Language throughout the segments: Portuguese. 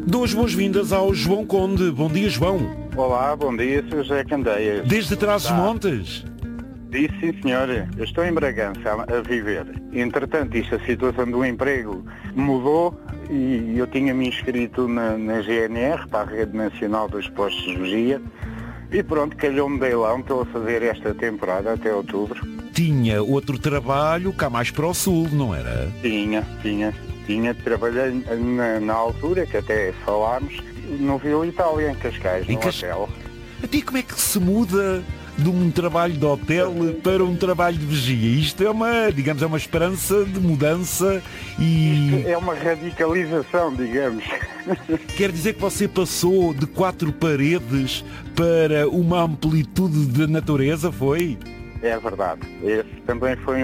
Dou as boas-vindas ao João Conde. Bom dia, João. Olá, bom dia, Sr. José Candeias. Desde Trás-os-Montes? Disse, sim, senhor. Eu estou em Bragança a viver. Entretanto, a situação do emprego mudou e eu tinha-me inscrito na GNR, para a Rede Nacional dos Postos de Vigia, e pronto, calhou-me leilão. Estou a fazer esta temporada até outubro. Tinha outro trabalho cá mais para o sul, não era? Tinha. Trabalhei na altura, que até falámos, no Vila Itália, em Cascais, no hotel. A ti como é que se muda de um trabalho de hotel para um trabalho de vigia? Isto é uma esperança de mudança e... Isto é uma radicalização, digamos. Quer dizer que você passou de 4 paredes para uma amplitude de natureza, foi? É verdade. Esse também foi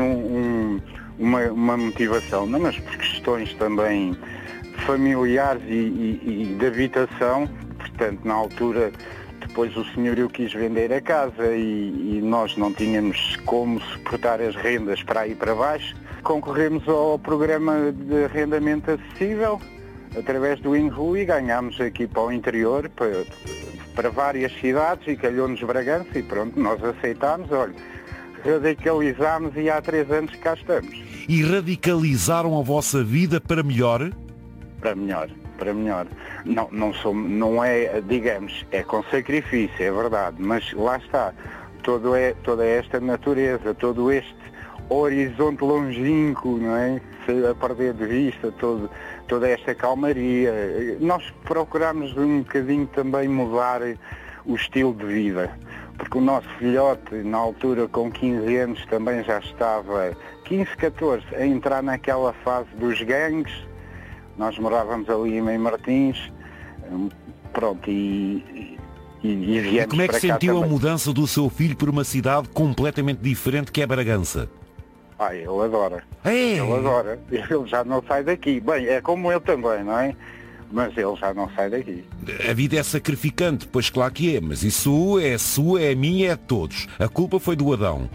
uma motivação, não, mas por questões também familiares e de habitação. Portanto, na altura, depois o senhorio quis vender a casa e nós não tínhamos como suportar as rendas para aí para baixo. Concorremos ao programa de arrendamento acessível através do INRU e ganhámos aqui para o interior, para várias cidades, e calhou-nos Bragança e pronto, nós aceitámos, olha, radicalizámos e há 3 anos que cá estamos. E radicalizaram a vossa vida para melhor? Para melhor. Não é, digamos, é com sacrifício, é verdade, mas lá está, toda esta natureza, todo este horizonte longínquo, não é? A perder de vista toda esta calmaria. Nós procuramos um bocadinho também mudar o estilo de vida, porque o nosso filhote, na altura, com 15 anos, também já estava, 15, 14, a entrar naquela fase dos gangues. Nós morávamos ali em Mãe Martins, pronto, e viemos. E como é que sentiu também a mudança do seu filho por uma cidade completamente diferente que é Bragança? Ele adora. É. Ele adora. Ele já não sai daqui. Bem, é como eu também, não é? Mas ele já não sai daqui. A vida é sacrificante, pois claro que é, mas isso é sua, é minha, é de todos. A culpa foi do Adão.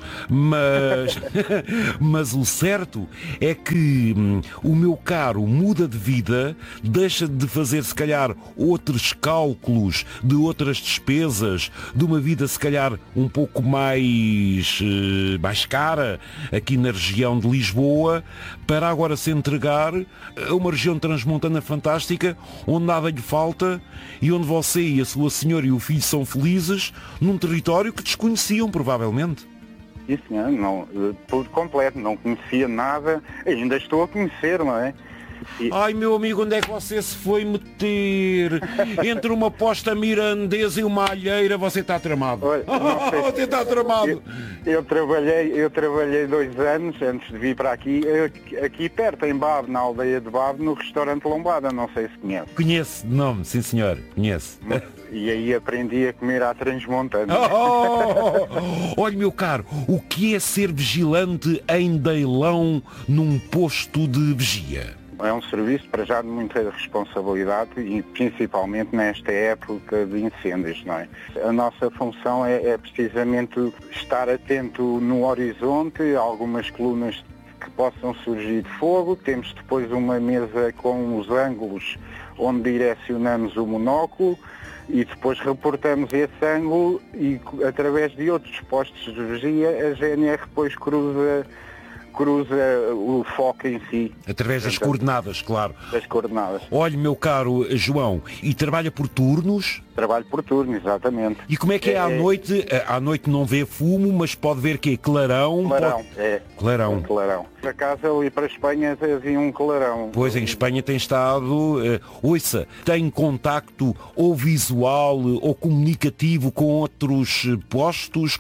Mas o certo é que o meu caro muda de vida, deixa de fazer se calhar outros cálculos de outras despesas, de uma vida se calhar um pouco mais cara aqui na região de Lisboa, para agora se entregar a uma região transmontana fantástica, onde nada lhe falta e onde você e a sua senhora e o filho são felizes, num território que desconheciam provavelmente. Sim, senhor, não, por completo, não conhecia nada, ainda estou a conhecer, não é? Ai, meu amigo, onde é que você se foi meter? Entre uma posta mirandesa e uma alheira, você está tramado. Olha, você está tramado. Eu trabalhei 2 anos antes de vir para aqui perto, em Bab, na aldeia de Bab, no restaurante Lombada, não sei se conhece. Conheço de nome, sim senhor, conheço. E aí aprendi a comer à transmontana. Olha, meu caro, o que é ser vigilante em Deilão num posto de vigia? É um serviço, para já, de muita responsabilidade e principalmente nesta época de incêndios, não é? A nossa função é precisamente estar atento no horizonte, algumas colunas que possam surgir de fogo. Temos depois uma mesa com os ângulos onde direcionamos o monóculo e depois reportamos esse ângulo e, através de outros postos de vigia, a GNR depois cruza o foco em si. Através das coordenadas, claro. Das coordenadas. Olha, meu caro João, e trabalha por turnos? Trabalho por turno, exatamente. E como é que é à noite? À noite não vê fumo, mas pode ver quê? Clarão? Clarão, Clarão. Clarão. Por acaso, ali para a Espanha havia um clarão. Pois, em Espanha tem estado... ouça, tem contacto ou visual ou comunicativo com outros postos,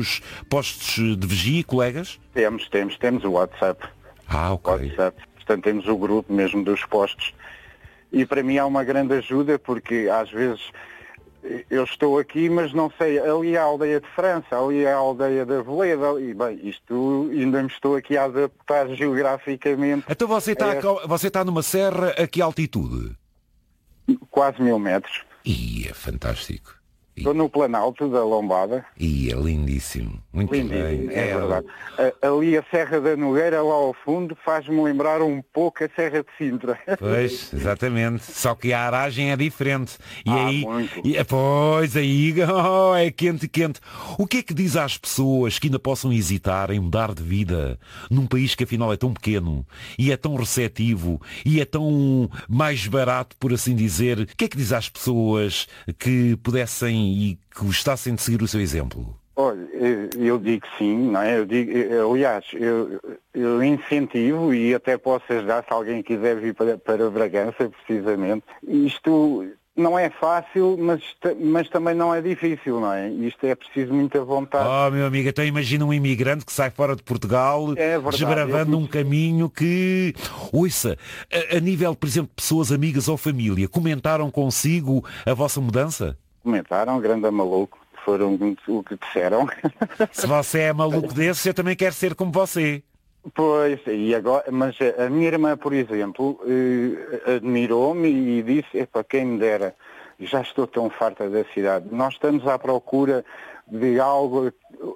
de vigia, colegas? Temos o WhatsApp. Ok. WhatsApp. Portanto, temos o grupo mesmo dos postos. E para mim há uma grande ajuda, porque às vezes eu estou aqui, mas não sei, ali é a aldeia de França, ali é a aldeia da Veleda, e bem, isto ainda me estou aqui a adaptar geograficamente. Então você está numa serra a que altitude? Quase 1000 metros. É fantástico. Estou no Planalto da Lombada. E é lindíssimo. Muito Lindíssimo, bem. é verdade. Ali a Serra da Nogueira, lá ao fundo, faz-me lembrar um pouco a Serra de Sintra. Pois, exatamente. Só que a aragem é diferente. E aí, muito. pois, aí é quente, quente. O que é que diz às pessoas que ainda possam hesitar em mudar de vida num país que afinal é tão pequeno e é tão receptivo e é tão mais barato, por assim dizer? O que é que diz às pessoas que pudessem e que gostassem de seguir o seu exemplo? Olha, eu digo sim, não é? Aliás, eu incentivo e até posso ajudar se alguém quiser vir para Bragança, precisamente. Isto não é fácil, mas também não é difícil, não é? Isto é preciso muita vontade. Oh, meu amigo, então imagina um imigrante que sai fora de Portugal, desbravando um caminho que... Ouça, a nível, por exemplo, de pessoas amigas ou família, comentaram consigo a vossa mudança? Comentaram, grande maluco, foram o que disseram. Se você é maluco desses, eu também quero ser como você. Pois, e agora, mas a minha irmã, por exemplo, admirou-me e disse, para quem me dera, já estou tão farta da cidade. Nós estamos à procura de algo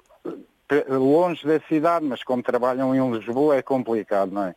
longe da cidade, mas como trabalham em Lisboa é complicado, não é?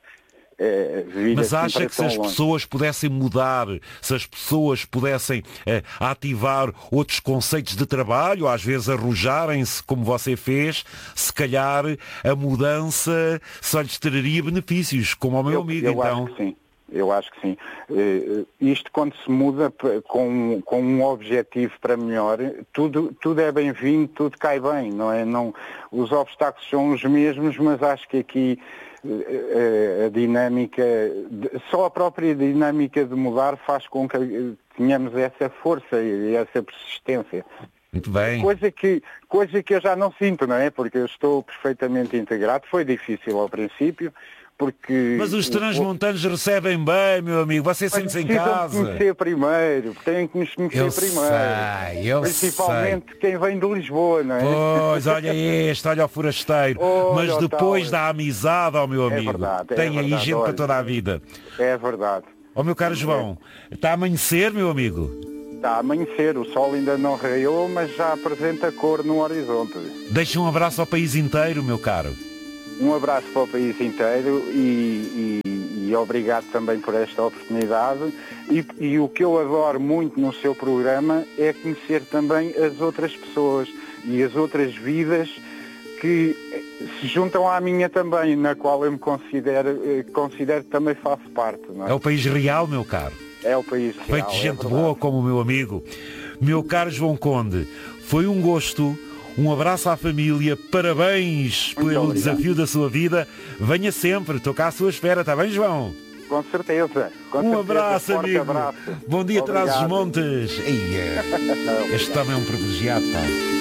Mas acha que se as pessoas pudessem mudar, se as pessoas pudessem ativar outros conceitos de trabalho, às vezes arrojarem-se como você fez, se calhar a mudança só lhes traria benefícios, como ao meu amigo, então? Acho que sim. Eu acho que sim. Isto quando se muda com um objetivo para melhor, tudo é bem-vindo, tudo cai bem, não é? Não, os obstáculos são os mesmos, mas acho que aqui a dinâmica, só a própria dinâmica de mudar faz com que tenhamos essa força e essa persistência. Muito bem. Coisa que eu já não sinto, não é? Porque eu estou perfeitamente integrado. Foi difícil ao princípio, porque... Mas os transmontanos recebem bem, meu amigo. Você sente-se em casa. Têm que conhecer primeiro. Têm que nos conhecer primeiro. Eu Principalmente quem vem de Lisboa, não é? Pois, olha olha o forasteiro. Mas depois da amizade, ó meu amigo. Tem aí gente para toda a vida. É verdade. Ó meu caro João, está a amanhecer, meu amigo? Está a amanhecer, o sol ainda não raiou, mas já apresenta cor no horizonte. Deixa um abraço ao país inteiro, meu caro. Um abraço para o país inteiro e obrigado também por esta oportunidade. E o que eu adoro muito no seu programa é conhecer também as outras pessoas e as outras vidas que se juntam à minha também, na qual eu me considero também faço parte. Não é? É o país real, meu caro. É o país real. Feito de gente boa como o meu amigo. Meu caro João Conde, foi um gosto. Um abraço à família, parabéns pelo desafio da sua vida. Venha sempre, estou cá à sua espera, está bem, João? Com certeza. Abraço, amigo. Abraço. Bom dia, Trás-os-Montes. Este homem é um privilegiado, pá.